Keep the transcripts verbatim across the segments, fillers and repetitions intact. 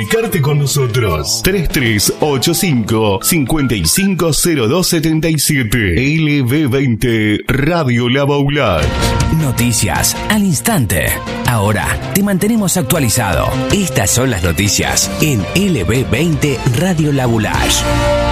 Comunicarte con nosotros. tres tres ocho cinco, cinco cinco cero dos siete siete. L B veinte Radio La Baulach. Noticias al instante. Ahora te mantenemos actualizado. Estas son las noticias en L B veinte Radio La Baulach.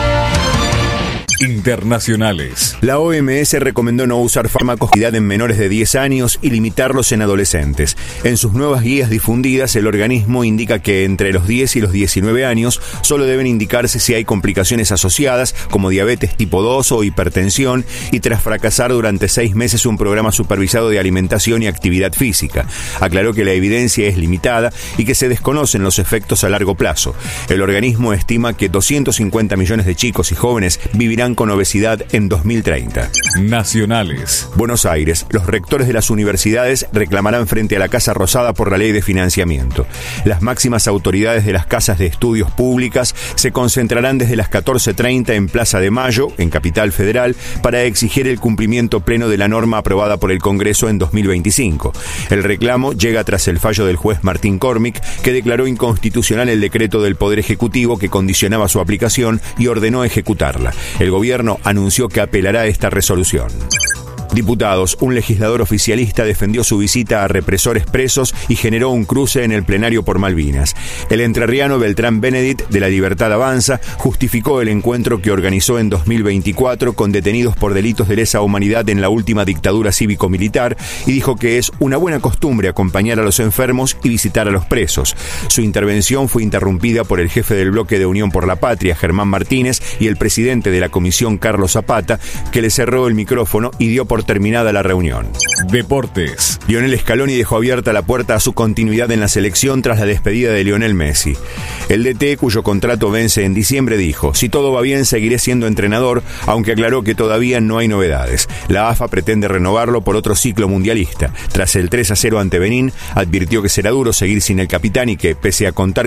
Internacionales. La O M S recomendó no usar fármacos en menores de diez años y limitarlos en adolescentes. En sus nuevas guías difundidas, el organismo indica que entre los diez y los diecinueve años solo deben indicarse si hay complicaciones asociadas como diabetes tipo dos o hipertensión y tras fracasar durante seis meses un programa supervisado de alimentación y actividad física. Aclaró que la evidencia es limitada y que se desconocen los efectos a largo plazo. El organismo estima que doscientos cincuenta millones de chicos y jóvenes vivirán con obesidad en dos mil treinta. Nacionales. Buenos Aires. Los rectores de las universidades reclamarán frente a la Casa Rosada por la ley de financiamiento. Las máximas autoridades de las casas de estudios públicas se concentrarán desde las catorce treinta en Plaza de Mayo, en Capital Federal, para exigir el cumplimiento pleno de la norma aprobada por el Congreso en dos mil veinticinco. El reclamo llega tras el fallo del juez Martín Cormick, que declaró inconstitucional el decreto del Poder Ejecutivo que condicionaba su aplicación y ordenó ejecutarla. El El gobierno anunció que apelará a esta resolución. Diputados, un legislador oficialista defendió su visita a represores presos y generó un cruce en el plenario por Malvinas. El entrerriano Beltrán Benedit, de La Libertad Avanza, justificó el encuentro que organizó en dos mil veinticuatro con detenidos por delitos de lesa humanidad en la última dictadura cívico-militar y dijo que es una buena costumbre acompañar a los enfermos y visitar a los presos. Su intervención fue interrumpida por el jefe del bloque de Unión por la Patria, Germán Martínez, y el presidente de la comisión, Carlos Zapata, que le cerró el micrófono y dio por terminada la reunión. Deportes. Lionel Scaloni dejó abierta la puerta a su continuidad en la selección tras la despedida de Lionel Messi. El D T, cuyo contrato vence en diciembre, dijo: si todo va bien seguiré siendo entrenador, aunque aclaró que todavía no hay novedades. La A F A pretende renovarlo por otro ciclo mundialista. Tras el tres a cero ante Benín, advirtió que será duro seguir sin el capitán y que, pese a contar